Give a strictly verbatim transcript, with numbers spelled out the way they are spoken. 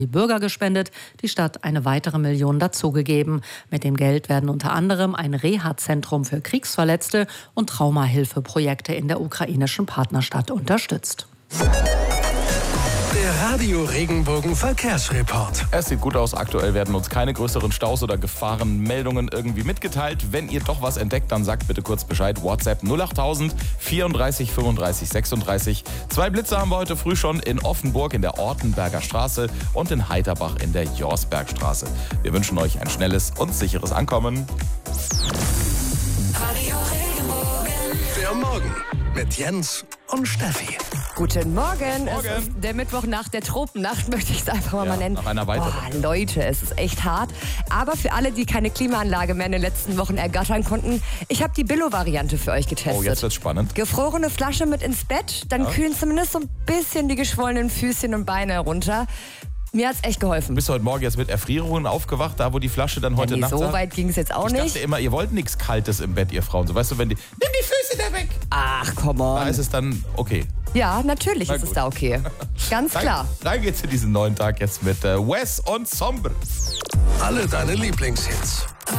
die Bürger gespendet, die Stadt eine weitere Million dazugegeben. Mit dem Geld werden unter anderem ein Reha-Zentrum für Kriegsverletzte und Traumahilfeprojekte in der ukrainischen Partnerstadt unterstützt. Der Radio Regenbogen Verkehrsreport. Es sieht gut aus. Aktuell werden uns keine größeren Staus oder Gefahrenmeldungen irgendwie mitgeteilt. Wenn ihr doch was entdeckt, dann sagt bitte kurz Bescheid. WhatsApp null achttausend vierunddreißig fünfunddreißig sechsunddreißig. Zwei Blitze haben wir heute früh schon in Offenburg in der Ortenberger Straße und in Heiterbach in der Jorsbergstraße. Wir wünschen euch ein schnelles und sicheres Ankommen. Radio Regenbogen. Der Morgen mit Jens und Steffi. Guten Morgen. Morgen. Es ist der Mittwoch nach der Tropennacht, möchte ich es einfach mal, Ja, mal nennen. nach einer weiteren. Boah, Leute, es ist echt hart. Aber für alle, die keine Klimaanlage mehr in den letzten Wochen ergattern konnten, ich habe die Billo-Variante für euch getestet. Oh, jetzt wird's spannend. Gefrorene Flasche mit ins Bett, dann Ja. kühlen zumindest so ein bisschen die geschwollenen Füßchen und Beine herunter. Mir hat's echt geholfen. Bist du heute Morgen jetzt mit Erfrierungen aufgewacht, da wo die Flasche dann heute Nee, Nacht so saß? weit ging es jetzt auch Ich dachte nicht. immer, ihr wollt nichts Kaltes im Bett, ihr Frauen. So, weißt du, wenn die, nimm die Füße da weg. Ach, come Da on. ist es dann okay. Ja, natürlich Na ist es gut. da okay. Ganz Rein, klar. rein geht's in diesen neuen Tag jetzt mit äh, Wes und Sombre. Alle deine Lieblingshits.